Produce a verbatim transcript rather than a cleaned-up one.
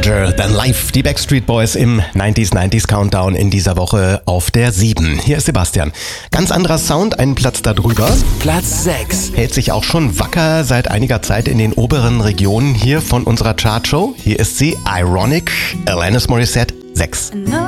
Larger Than Life. Die Backstreet Boys im neunziger neunziger Countdown in dieser Woche auf der sieben. Hier ist Sebastian. Ganz anderer Sound, einen Platz darüber. Platz sechs. Hält sich auch schon wacker seit einiger Zeit in den oberen Regionen hier von unserer Chartshow. Hier ist sie, Ironic, Alanis Morissette, sechs.